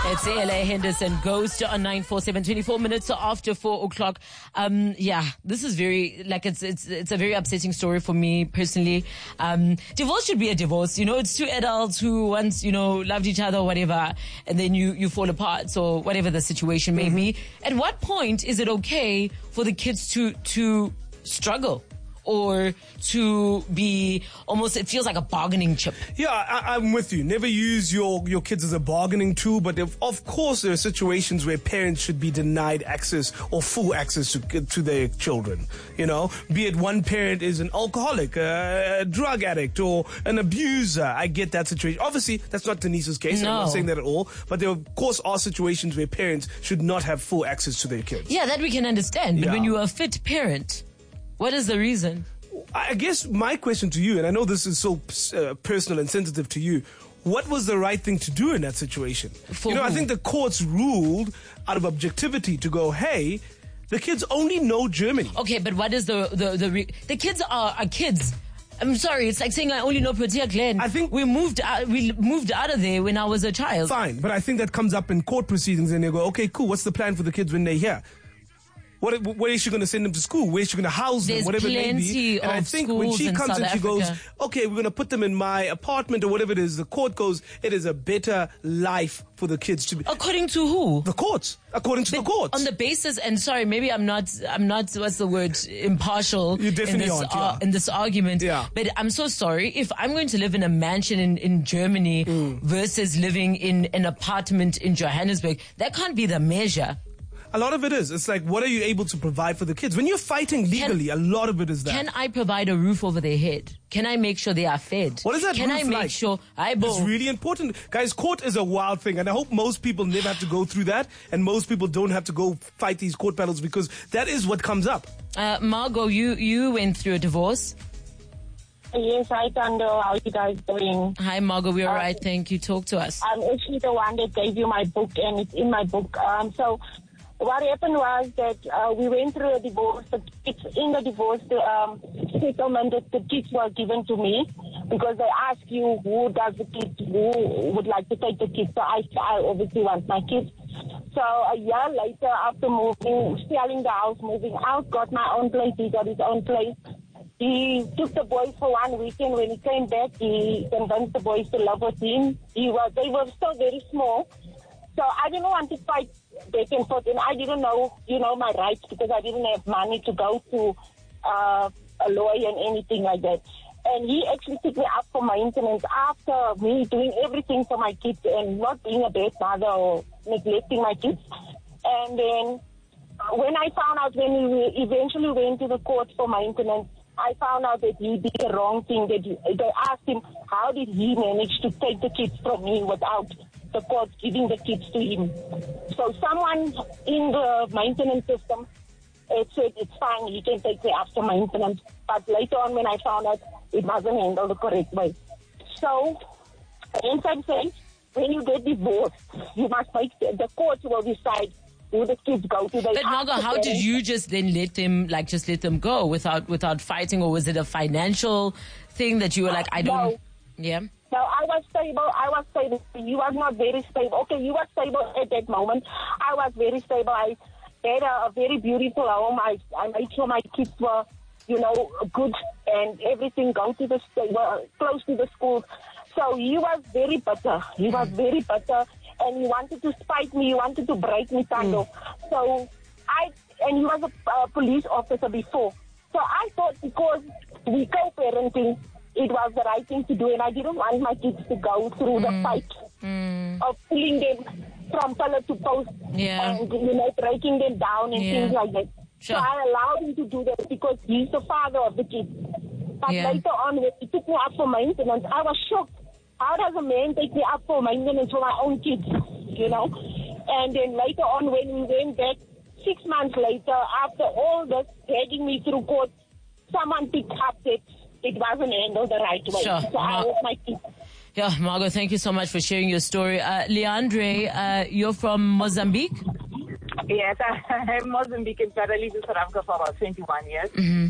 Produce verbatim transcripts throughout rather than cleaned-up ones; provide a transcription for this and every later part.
It's A L A Henderson Ghost on nine four seven, twenty-four minutes after four o'clock. Um, yeah, this is very, like, it's, it's, it's a very upsetting story for me personally. Um, divorce should be a divorce. You know, it's two adults who once, you know, loved each other or whatever, and then you, you fall apart. So whatever the situation may be. At what point is it okay for the kids to, to struggle? Or to be almost, it feels like a bargaining chip. Yeah, I, I'm with you. Never use your, your kids as a bargaining tool, but if, of course there are situations where parents should be denied access or full access to, to their children. You know, be it one parent is an alcoholic, a, a drug addict, or an abuser. I get that situation. Obviously, that's not Denise's case. No. I'm not saying that at all. But there, of course, are situations where parents should not have full access to their kids. Yeah, that we can understand. But Yeah. when you're a fit parent, what is the reason? I guess my question to you, and I know this is so uh, personal and sensitive to you, what was the right thing to do in that situation? For you know, who? I think the courts ruled out of objectivity to go, hey, the kids only know Germany. Okay, but what is the the the re- the kids are, are kids. I'm sorry, it's like saying I only know Protea Glen. I think- we moved out, we moved out of there when I was a child. Fine, but I think that comes up in court proceedings and they go, okay, cool, what's the plan for the kids when they're here? What, where is she going to send them to school? Where is she going to house them? There's Whatever it may be. plenty And I of think when schools she in comes South and she goes, Africa. okay, we're going to put them in my apartment or whatever it is, the court goes, it is a better life for the kids to be. According to who? The courts, according to the courts. On the basis, and sorry, maybe I'm not, I'm not, what's the word, impartial You definitely in, this, aren't, uh, yeah. in this argument. Yeah. But I'm so sorry. If I'm going to live in a mansion in, in Germany Mm. versus living in an apartment in Johannesburg, that can't be the measure. A lot of it is. It's like, what are you able to provide for the kids? When you're fighting legally, a lot of it is that. Can I provide a roof over their head? Can I make sure they are fed? What is that Can roof I make like? sure I It's bo- really important. Guys, court is a wild thing, and I hope most people never have to go through that, and most people don't have to go fight these court battles, because that is what comes up. uh, Margot, you, you went through a divorce. Yes, I don't know how you guys doing. Hi, Margot. We're all Uh, right. Thank you. Talk to us. I'm actually the one that gave you my book, and it's in my book. Um, so what happened was that uh, we went through a divorce. The kids, in the divorce the, um, settlement, that the kids were given to me because they ask you who does the kids, who would like to take the kids. So I, I obviously want my kids. So a year later, after moving, selling the house, moving out, got my own place. He got his own place. He took the boys for one weekend. When he came back, he convinced the boys to live with him. He was, they were still very small. So I didn't want to fight back and forth, and I didn't know, you know, my rights because I didn't have money to go to uh, a lawyer and anything like that. And he actually took me up for maintenance after me doing everything for my kids and not being a bad mother or neglecting my kids. And then when I found out, when we eventually went to the court for maintenance, I found out that he did the wrong thing. That he, they asked him, how did he manage to take the kids from me without the court giving the kids to him? So someone in the maintenance system it said, it's fine, he can take me after maintenance. But later on when I found out, it wasn't handled the correct way. So, in some sense, when you get divorced, you must make, the court will decide who the kids go to. They But Margot, ask the how did parents- you just then let them, like, just let them go without without fighting, or was it a financial thing that you were like, I don't, No. yeah? No, I was stable. I was stable. You was not very stable. Okay, you were stable at that moment. I was very stable. I had a, a very beautiful home. I, I made sure my kids were, you know, good and everything, go to the, were close to the school. So he was very bitter. He was very bitter, and he wanted to spite me. He wanted to break me, Tando. Mm. So I, and he was a uh, police officer before. So I thought because we co-parenting, it was the right thing to do, and I didn't want my kids to go through mm. the fight mm. of pulling them from pillar to post Yeah. and, you know, breaking them down and Yeah. things like that. Sure. So I allowed him to do that because he's the father of the kids. But Yeah. later on, when he took me up for maintenance, I was shocked. How does a man take me up for maintenance for my own kids, you know? And then later on, when we went back, six months later, after all this dragging me through court, someone picked up that it wasn't handled the right way. Sure. So I No. was my kids. Yeah, Margot, thank you so much for sharing your story. Uh, Leandre, uh, you're from Mozambique? Yes, I'm Mozambique and I lived in South Africa for about twenty-one years. Mm-hmm.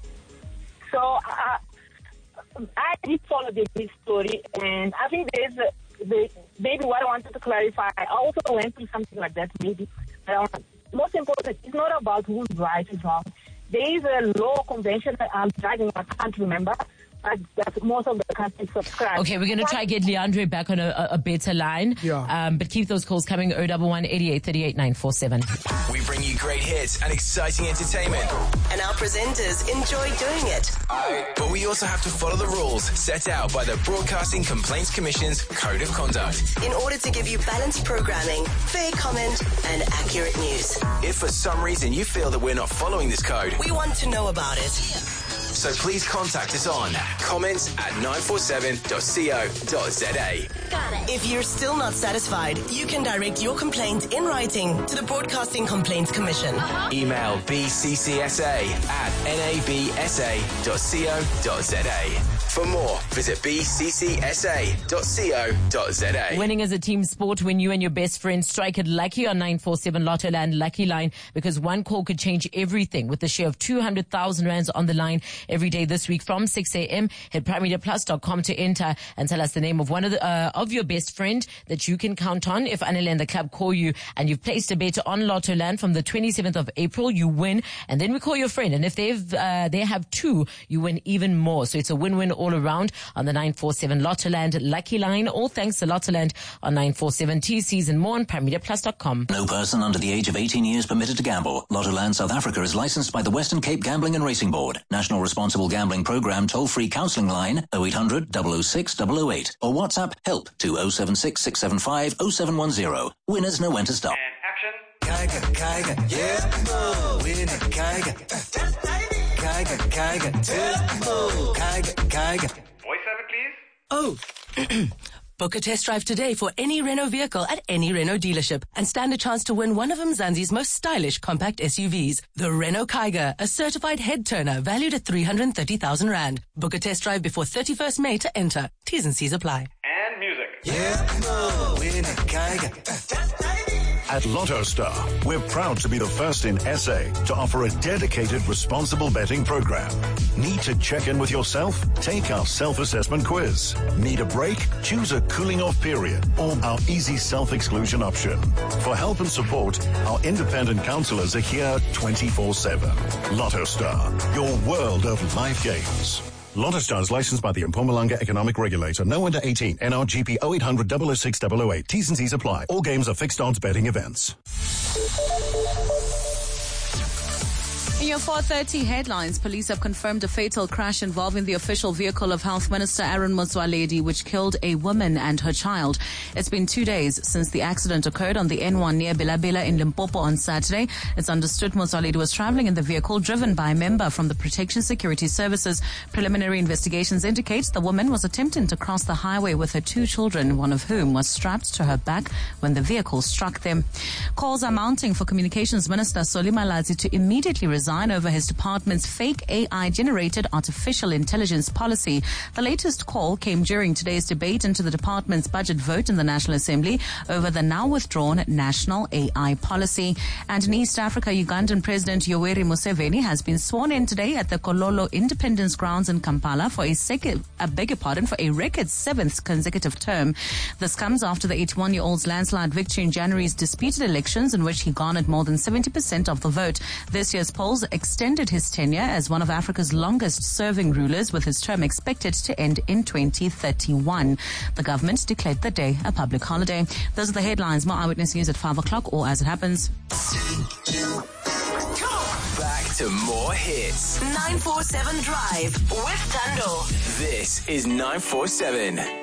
So uh, I did follow the big story, and I think there's a, the, maybe what I wanted to clarify, I also went through something like that, maybe. Um, most important, it's not about who's right and wrong. There is a law convention that I'm driving, I can't remember, but that most of the countries subscribe. Okay, we're going to try get Leandre back on a, a better line. Yeah. Um, but keep those calls coming, oh one one, eighty-eight, thirty-eight, nine four seven. We bring you great hits and exciting entertainment. And our presenters enjoy doing it. But we also have to follow the rules set out by the Broadcasting Complaints Commission's Code of Conduct. In order to give you balanced programming, fair comment, and accurate news. If for some reason you feel that we're not following this code, We want to know about it. so please contact us on comments at nine four seven dot co dot za. If you're still not satisfied, you can direct your complaint in writing to the Broadcasting Complaints Commission. Email b c c s a at n a b s a dot co dot za. For more, visit b c c s a dot co dot za. Winning is a team sport when you and your best friend strike it lucky on nine four seven Lotto Land Lucky Line, because one call could change everything, with a share of two hundred thousand rands on the line every day this week from six a.m. Head prime media plus dot com to enter and tell us the name of one of the, uh, of your best friend that you can count on. If Anile and the club call you and you've placed a bet on Lotto Land from the twenty-seventh of April, you win. And then we call your friend. And if they've, uh, they have two, you win even more. So it's a win-win all around on the nine four seven Lotto Land Lucky Line. All thanks to Lotto Land on nine four seven. T Cs and more on prime media plus dot com. No person under the age of eighteen years permitted to gamble. Lottoland South Africa is licensed by the Western Cape Gambling and Racing Board. National Responsible Gambling Program toll-free counselling line oh eight hundred, double oh six, double oh eight or WhatsApp help to oh seven six, six seven five, oh seven one oh. Winners know when to stop. Kaiga, Kaiga, yeah, win it, Kaiga. Kaiga, Kaiga, yeah, Kaiga, Kaiga. Voiceover, please. Oh. Book a test drive today for any Renault vehicle at any Renault dealership and stand a chance to win one of Mzansi's most stylish compact S U Vs. The Renault Kaiga, a certified head turner valued at three hundred thirty thousand rand. Book a test drive before thirty-first May to enter. T's and C's apply. And music. Yeah, win it, Kaiga. At Lotto Star, we're proud to be the first in S A to offer a dedicated responsible betting program. Need to check in with yourself? Take our self-assessment quiz. Need a break? Choose a cooling off period or our easy self-exclusion option. For help and support, our independent counselors are here twenty-four seven. Lotto Star, your world of life games. Lotto Star is licensed by the Mpumalanga Economic Regulator. No under eighteen. N R G P oh eight hundred, double oh six, double oh eight. T's and C's apply. All games are fixed odds betting events. In your four thirty headlines, police have confirmed a fatal crash involving the official vehicle of Health Minister Aaron Motsoaledi, which killed a woman and her child. It's been two days since the accident occurred on the N one near Bilabela in Limpopo on Saturday. It's understood Motsoaledi was traveling in the vehicle driven by a member from the Protection Security Services. Preliminary investigations indicate the woman was attempting to cross the highway with her two children, one of whom was strapped to her back when the vehicle struck them. Calls are mounting for Communications Minister Solly Malatsi to immediately resign over his department's fake A I-generated artificial intelligence policy. The latest call came during today's debate into the department's budget vote in the National Assembly over the now withdrawn national A I policy. And in East Africa, Ugandan President Yoweri Museveni has been sworn in today at the Kololo Independence Grounds in Kampala for a second, I beg your pardon, for a record seventh consecutive term. This comes after the eighty-one-year-old's landslide victory in January's disputed elections, in which he garnered more than seventy percent of the vote. This year's polls extended his tenure as one of Africa's longest-serving rulers, with his term expected to end in twenty thirty-one. The government declared the day a public holiday. Those are the headlines. More Eyewitness News at five o'clock or as it happens. Back to more hits. nine four seven Drive with Tando. This is nine four seven.